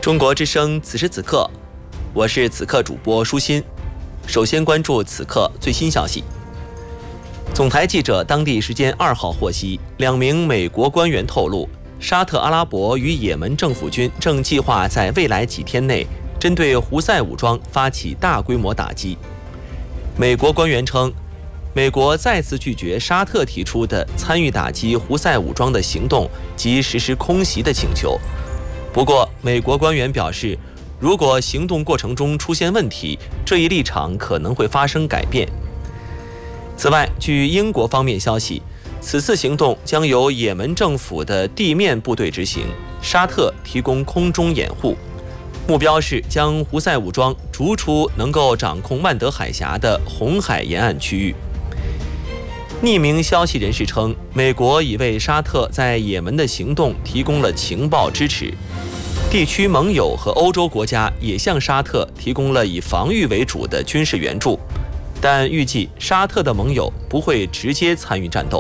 中国之声此时此刻，我是此刻主播舒心。首先关注此刻最新消息。总台记者当地时间2号获悉，2名美国官员透露，沙特阿拉伯与也门政府军正计划在未来几天内针对胡塞武装发起大规模打击。美国官员称，美国再次拒绝沙特提出的参与打击胡塞武装的行动及实施空袭的请求。不过，美国官员表示，如果行动过程中出现问题，这一立场可能会发生改变。此外，据英国方面消息，此次行动将由也门政府的地面部队执行，沙特提供空中掩护，目标是将胡塞武装逐出能够掌控曼德海峡的红海沿岸区域。匿名消息人士称，美国已为沙特在也门的行动提供了情报支持，地区盟友和欧洲国家也向沙特提供了以防御为主的军事援助，但预计沙特的盟友不会直接参与战斗。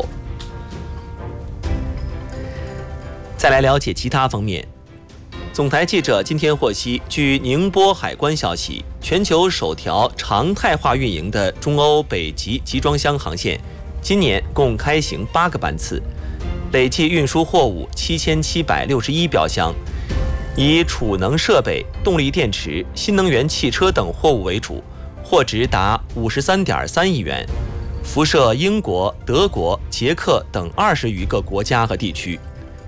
再来了解其他方面。总台记者今天获悉，据宁波海关消息，全球首条常态化运营的中欧北极集装箱航线今年共开行8个班次，累计运输货物7761标箱，以储能设备、动力电池、新能源汽车等货物为主，货值达53.3亿元，辐射英国、德国、捷克等20余个国家和地区。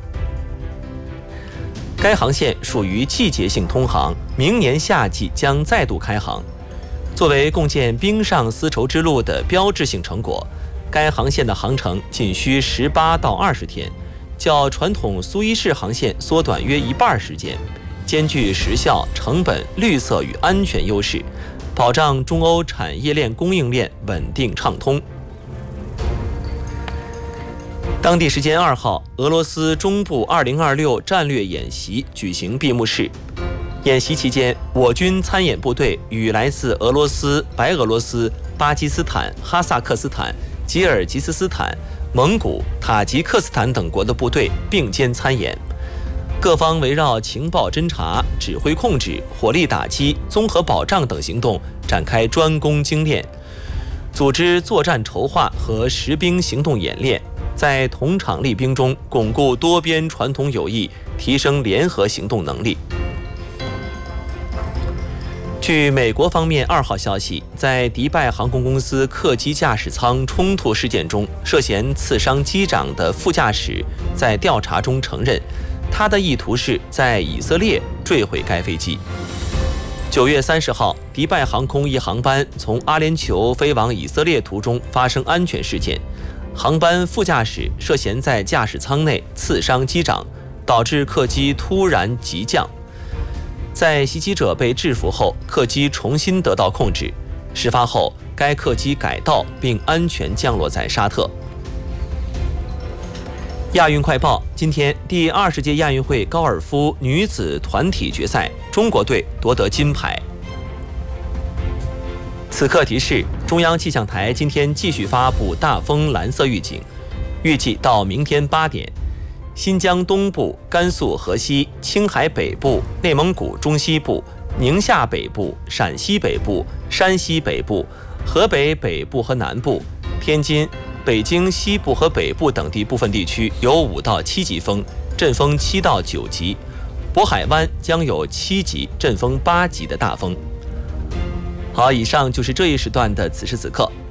该航线属于季节性通航，明年夏季将再度开航。作为共建冰上丝绸之路的标志性成果，该航线的航程仅需18到20天，较传统苏伊士航线缩短约1半时间，兼具时效、成本、绿色与安全优势，保障中欧产业链供应链稳定畅通。当地时间2号，俄罗斯中部2026战略演习举行闭幕式。演习期间，我军参演部队与来自俄罗斯、白俄罗斯、巴基斯坦、哈萨克斯坦、吉尔吉斯斯坦、蒙古、塔吉克斯坦等国的部队并肩参演，各方围绕情报侦察、指挥控制、火力打击、综合保障等行动展开专攻精练，组织作战筹划和实兵行动演练，在同场厉兵中巩固多边传统友谊，提升联合行动能力。据美国方面2号消息，在迪拜航空公司客机驾驶舱冲突事件中，涉嫌刺伤机长的副驾驶在调查中承认，他的意图是在以色列坠毁该飞机。9月30号，迪拜航空一航班从阿联酋飞往以色列途中发生安全事件，航班副驾驶涉嫌在驾驶舱内刺伤机长，导致客机突然急降。在袭击者被制服后，客机重新得到控制。事发后，该客机改道并安全降落在沙特。亚运快报：今天第20届亚运会高尔夫女子团体决赛，中国队夺得金牌。此刻提示：中央气象台今天继续发布大风蓝色预警，预计到明天8点。新疆东部、甘肃河西、青海北部、内蒙古中西部、宁夏北部、陕西北部、山西北部、河北北部和南部、天津、北京西部和北部等地部分地区有5到7级风，阵风7到9级；渤海湾将有7级，阵风8级的大风。好，以上就是这一时段的此时此刻。